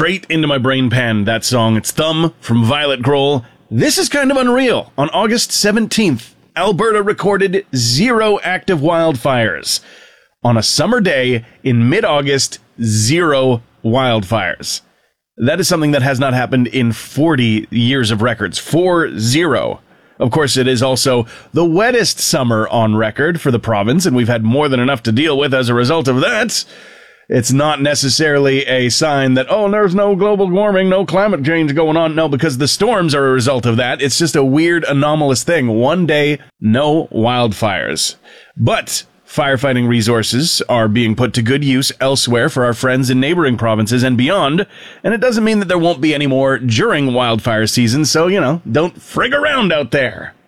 straight into my brain pan, that song. It's Thumb from Violet Grohl. This is kind of unreal. On August 17th, Alberta recorded 0 active wildfires. On a summer day in mid-August, 0 wildfires. That is something that has not happened in 40 years of records. 4-0. Of course, it is also the wettest summer on record for the province, and we've had more than enough to deal with as a result of that. It's not necessarily a sign that, oh, there's no global warming, no climate change going on. No, because the storms are a result of that. It's just a weird, anomalous thing. One day, no wildfires. But firefighting resources are being put to good use elsewhere for our friends in neighboring provinces and beyond. And it doesn't mean that there won't be any more during wildfire season. So, don't frig around out there.